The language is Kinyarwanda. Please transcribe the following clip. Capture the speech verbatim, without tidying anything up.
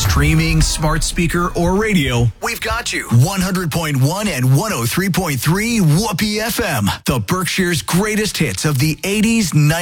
Streaming, smart speaker, or radio, we've got you. one hundred point one and one oh three point three Whoopee F M, the Berkshire's greatest hits of the eighties, nineties,